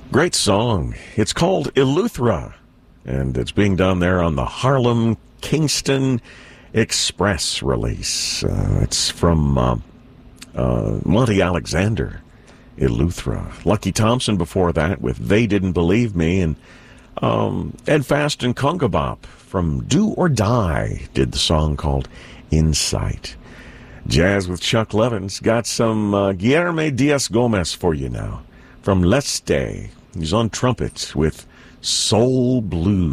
Great song. It's called Eleuthera, and it's being done there on the Harlem Kingston Express release. It's from Monty Alexander, Eleuthera. Lucky Thompson before that with They Didn't Believe Me, and Ed Fast and Conga Bop from Do or Die did the song called Insight. Jazz with Chuck Levin's got some Guillermo Diaz-Gomez for you now from Leste. He's on trumpet with Soul Blues.